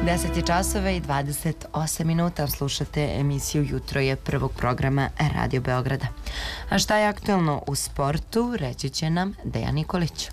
10 je časova i 28 minuta. Slušate emisiju Jutro je prvog programa Radio Beograda. A šta je aktuelno u sportu, reći će nam Dejan Nikolić.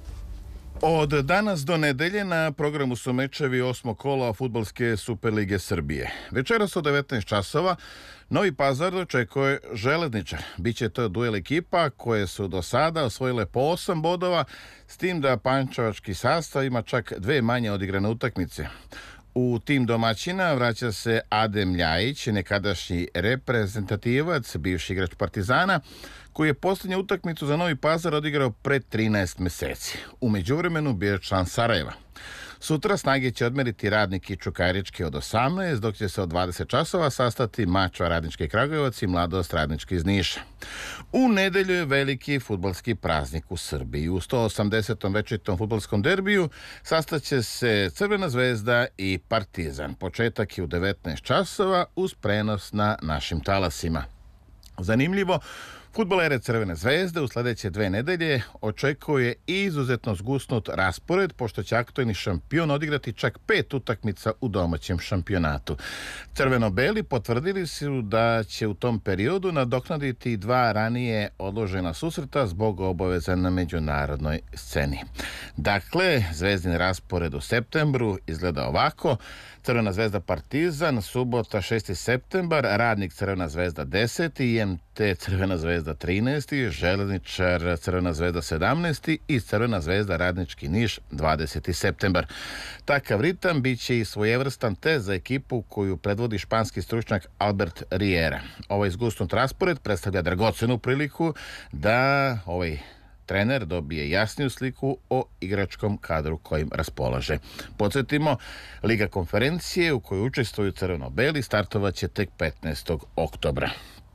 Od danas do nedelje na programu su mečevi 8. kola Fudbalske Superlige Srbije. Večeras od 19 časova Novi Pazar dočekuje Železničar. Biće to duel ekipa koje su do sada osvojile po 8 bodova, s tim da pančevački sastav ima čak 2 manje odigrane utakmice. U tim domaćina vraća se Adem Ljajić, nekadašnji reprezentativac, bivši igrač Partizana, koji je posljednju utakmicu za Novi Pazar odigrao pred 13 meseci. U međuvremenu bio je član Sarajeva. Sutra snage će odmeriti Radnik i Čukarički od 18, dok će se od 20 časova sastati Mačva Radnički Kragujevac i Mladost Radnički iz Niša. U nedelju je veliki fudbalski praznik u Srbiji. U 180. večitom fudbalskom derbiju sastaće se Crvena zvezda i Partizan. Početak je u 19 časova uz prenos na našim talasima. Zanimljivo, fudbalere Crvene zvezde u sljedeće 2 nedelje očekuje izuzetno zgusnut raspored, pošto će aktuelni šampion odigrati čak 5 utakmica u domaćem šampionatu. Crveno-beli potvrdili su da će u tom periodu nadoknaditi 2 ranije odložena susreta zbog obaveza na međunarodnoj sceni. Dakle, zvezdin raspored u septembru izgleda ovako: Crvena zvezda Partizan, subota 6. septembar, Radnik Crvena zvezda 10. IMT Crvena zvezda 13. Železničar Crvena zvezda 17. i Crvena zvezda Radnički Niš 20. septembar. Takav ritam bit će i svojevrstan test za ekipu koju predvodi španski stručnjak Albert Riera. Ovaj zgusnut raspored predstavlja dragocenu priliku da trener dobije jasniju sliku o igračkom kadru kojim raspolaže. Podsjetimo, Liga konferencije u kojoj učestvuju crveno-beli startovat će tek 15. oktobra.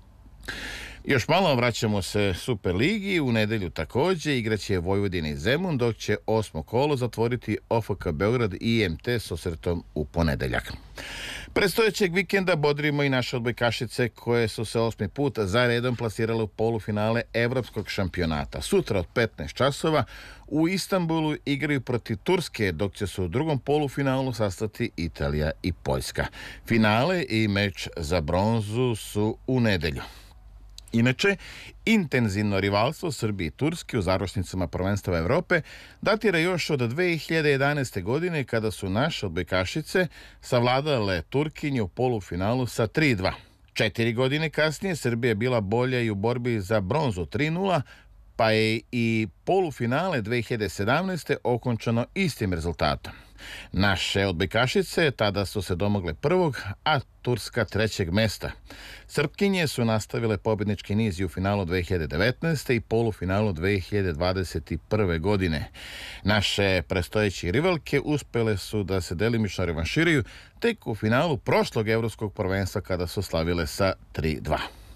Još malo vraćamo se Superligi. U nedelju također igraće Vojvodina i Zemun, dok će 8. kolo zatvoriti OFK Beograd i IMT s osretom u ponedeljak. Predstojećeg vikenda bodrimo i naše odbojkašice koje su se 8. put za redom plasirale u polufinale Evropskog šampionata. Sutra od 15 časova u Istanbulu igraju protiv Turske, dok će se u drugom polufinalu sastati Italija i Poljska. Finale i meč za bronzu su u nedelju. Inače, intenzivno rivalstvo Srbije i Turske u završnicama prvenstva Evrope datira još od 2011. godine, kada su naše odbojkašice savladale Turkinje u polufinalu sa 3:2. 4 godine kasnije Srbija je bila bolja i u borbi za bronzu 3:0, pa je i polufinale 2017. okončano istim rezultatom. Naše odbojkašice tada su se domogle prvog, a Turska 3. mesta. Srpkinje su nastavile pobjednički niz i u finalu 2019. i polufinalu 2021. godine. Naše predstojeće rivalke uspjele su da se delimično revanširaju tek u finalu prošlog evropskog prvenstva, kada su slavile sa 3:2.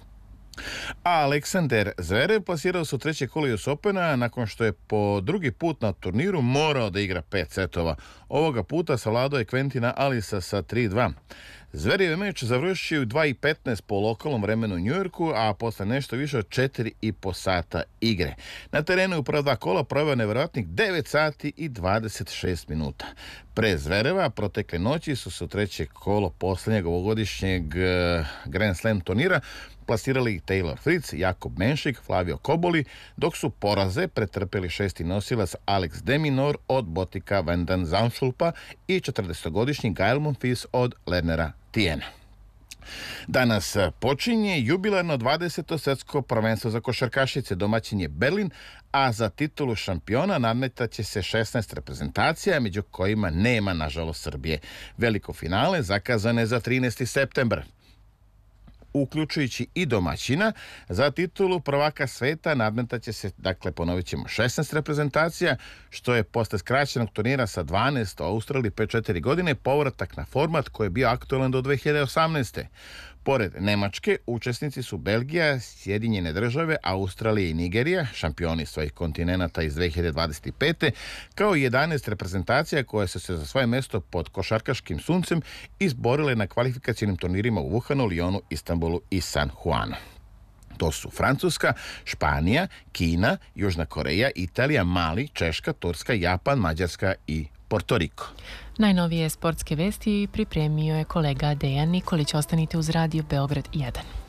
A Aleksander Zverev plasirao se u 3. kolo US Opena nakon što je po drugi put na turniru morao da igra 5 setova. Ovoga puta savladao je Quentina Alisa sa 3:2. Zverev je meč završio u 2:15 po lokalnom vremenu u Njujorku, a posle nešto više od 4,5 sata igre. Na terenu u prva 2 kola proveo nevjerojatnih 9 sati i 26 minuta. Pre Zvereva protekle noći su se u 3. kolo posljednjeg ovogodišnjeg Grand Slam turnira plasirali Taylor Fritz, Jakob Menšik, Flavio Koboli, dok su poraze pretrpeli 6. nosilac Alex de Minaur od Botika van den Zandschulpa i 40-godišnji Gael Monfils od Lernera Tiena. Danas počinje jubilarno 20. svjetsko prvenstvo za košarkašice. Domaćin je Berlin, a za titulu šampiona nadmetaće se 16 reprezentacija, među kojima nema, nažalost, Srbije. Veliko finale zakazane je za 13. septembar. Uključujući i domaćina, za titulu prvaka sveta nadmetaće se, dakle, ponovit ćemo, 16 reprezentacija, što je posle skraćenog turnira sa 12 u Australiji pre 4 godine povratak na format koji je bio aktualan do 2018. Pored Nemačke, učesnici su Belgija, Sjedinjene države, Australija i Nigerija, šampioni svojih kontinenata iz 2025. kao i 11 reprezentacija koje su se za svoje mesto pod košarkaškim suncem izborile na kvalifikacijnim turnirima u Wuhanu, Lyonu, Istanbulu i San Juanu. To su Francuska, Španija, Kina, Južna Koreja, Italija, Mali, Češka, Turska, Japan, Mađarska i Porto Riko. Najnovije sportske vesti pripremio je kolega Dejan Nikolić. Ostanite uz Radio Beograd 1.